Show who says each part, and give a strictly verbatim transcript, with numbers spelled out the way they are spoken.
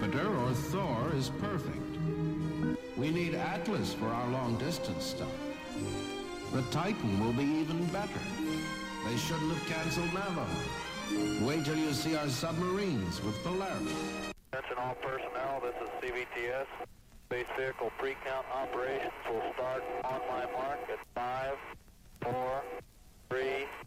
Speaker 1: Jupiter or Thor is perfect. We need Atlas for our long-distance stuff. The Titan will be even better. They shouldn't have canceled Navajo. Wait till you see our submarines with Polaris.
Speaker 2: Attention all personnel, this is C V T S. Space vehicle pre-count operations will start on my mark at five, four, three,